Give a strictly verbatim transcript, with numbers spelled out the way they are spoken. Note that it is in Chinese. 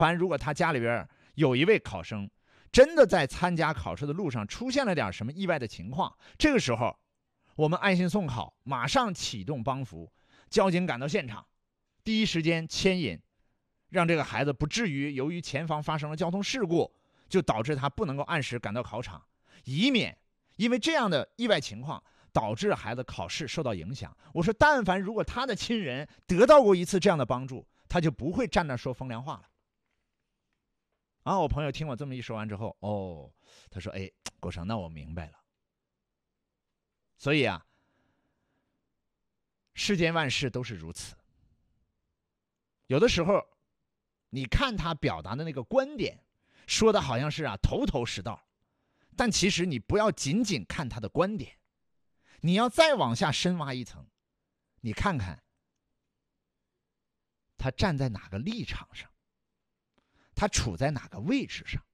班如果他家里边有一位考生真的在参加考试的路上出现了点什么意外的情况，这个时候我们爱心送考马上启动帮扶，交警赶到现场，第一时间牵引，让这个孩子不至于由于前方发生了交通事故，就导致他不能够按时赶到考场，以免因为这样的意外情况导致孩子考试受到影响。我说但凡如果他的亲人得到过一次这样的帮助，他就不会站那说风凉话了。啊，我朋友听我这么一说完之后，哦，他说：“哎，郭生，那我明白了。”所以啊，世间万事都是如此。有的时候，你看他表达的那个观点，说的好像是啊头头是道，但其实你不要仅仅看他的观点，你要再往下深挖一层，你看看他站在哪个立场上，他处在哪个位置上。